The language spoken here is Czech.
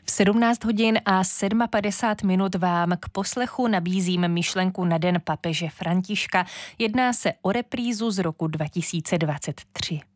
V 17 hodin a 57 minut vám k poslechu nabízím myšlenku na den papeže Františka. Jedná se o reprízu z roku 2023.